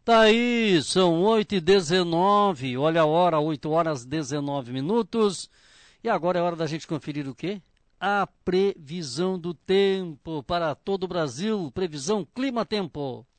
Tá aí, são 8h19, olha a hora, 8h19. E agora é hora da gente conferir o quê? A previsão do tempo para todo o Brasil, previsão clima-tempo.